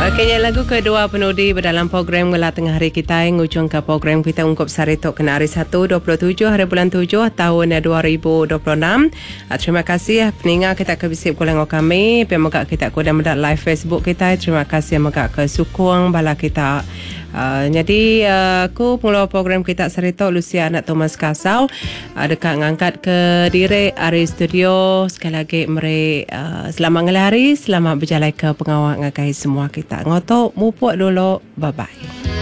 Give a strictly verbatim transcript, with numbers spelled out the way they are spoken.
Okey, yang lagu kedua penudi dalam program Ngela Tengah Hari kita yang ngujung ke program kita ungkup Saritok kena hari satu dua puluh tujuh hari bulan tujuh tahun dua ribu dua puluh enam. Terima kasih peningat kita ke bisip kulang kami. Pemoga kita ku dah mendak live Facebook kita. Terima kasih moga ke sukung bala kita. Uh, jadi uh, aku pengelola program kita Saritok Lucia anak Thomas Kasau uh, dekat ngangkat ke diri Ari Studio. Sekali lagi meri uh, selamat ngelari, selamat berjalan ke pengawal ngakai semua kita. Ngotok mupuk dulu. Bye bye.